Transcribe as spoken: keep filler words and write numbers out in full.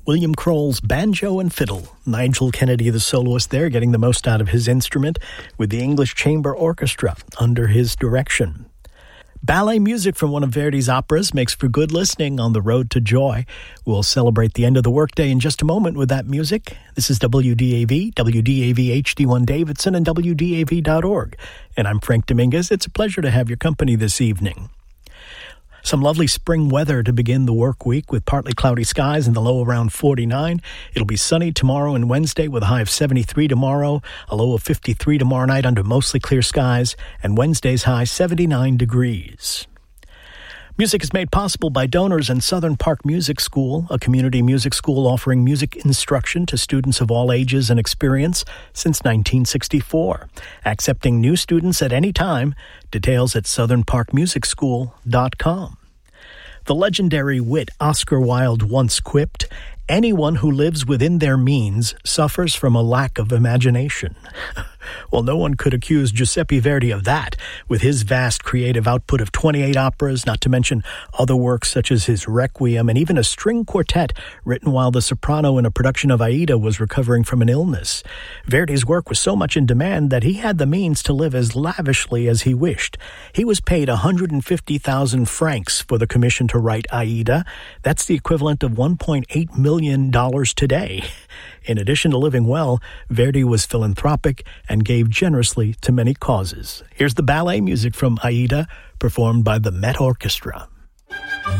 William Kroll's Banjo and Fiddle. Nigel Kennedy, the soloist there, getting the most out of his instrument with the English Chamber Orchestra under his direction. Ballet music from one of Verdi's operas makes for good listening on the road to joy. We'll celebrate the end of the workday in just a moment with that music. This is W D A V, W D A V H D one Davidson, and W D A V dot org. And I'm Frank Dominguez. It's a pleasure to have your company this evening. Some lovely spring weather to begin the work week with partly cloudy skies and the low around forty-nine. It'll be sunny tomorrow and Wednesday with a high of seventy-three tomorrow, a low of fifty-three tomorrow night under mostly clear skies, and Wednesday's high seventy-nine degrees. Music is made possible by donors and Southern Park Music School, a community music school offering music instruction to students of all ages and experience since nineteen sixty-four. Accepting new students at any time. Details at southern park music school dot com. The legendary wit Oscar Wilde once quipped, "Anyone who lives within their means suffers from a lack of imagination." Well, no one could accuse Giuseppe Verdi of that, with his vast creative output of twenty-eight operas, not to mention other works such as his Requiem and even a string quartet written while the soprano in a production of Aida was recovering from an illness. Verdi's work was so much in demand that he had the means to live as lavishly as he wished. He was paid one hundred fifty thousand francs for the commission to write Aida. That's the equivalent of one point eight million dollars today. In addition to living well, Verdi was philanthropic and gave generously to many causes. Here's the ballet music from Aida, performed by the Met Orchestra.